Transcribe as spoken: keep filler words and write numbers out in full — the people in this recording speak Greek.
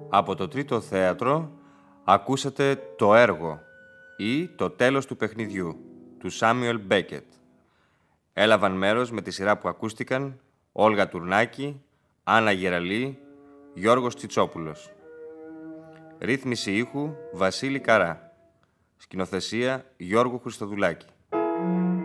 Από το Τρίτο Θέατρο ακούσατε το έργο ή το τέλος του παιχνιδιού του Σάμιουελ Μπέκετ. Έλαβαν μέρος με τη σειρά που ακούστηκαν Όλγα Τουρνάκη, Άννα Γεραλή, Γιώργος Τσιτσόπουλος. Ρύθμιση ήχου Βασίλη Καρά. Σκηνοθεσία Γιώργου Χριστοδουλάκη.